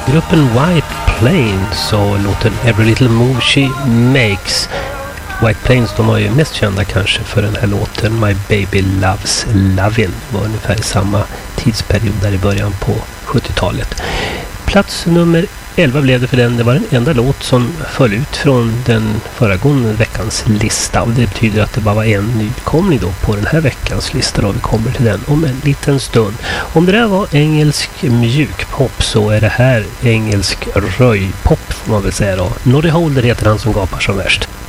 Gruppen White Plains och låten Every Little Move She Makes. White Plains, de var ju mest kända kanske för den här låten My Baby Loves Lovin'. Det var ungefär i samma tidsperiod där i början på 70-talet. Plats nummer 11 blev det för den. Det var den enda låt som föll ut från den föregående veckans lista. Och det betyder att det bara var en nykomling då på den här veckans lista. Och vi kommer till den om en liten stund. Om det där var engelsk mjukpop så är det här engelsk röjpop får man väl säga då. Noddy Holder heter han som gapar som värst.